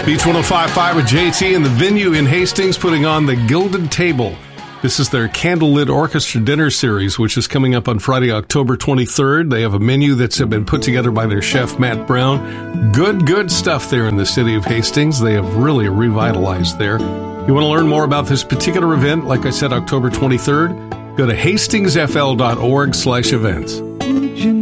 Beach 105.5 with JT and the venue in Hastings putting on the Gilded Table. This is their Candlelit Orchestra Dinner Series, which is coming up on Friday, October 23rd. They have a menu that's been put together by their chef, Matt Brown. Good stuff there in the city of Hastings. They have really revitalized there. You want to learn more about this particular event, like I said, October 23rd, go to hastingsfl.org/events.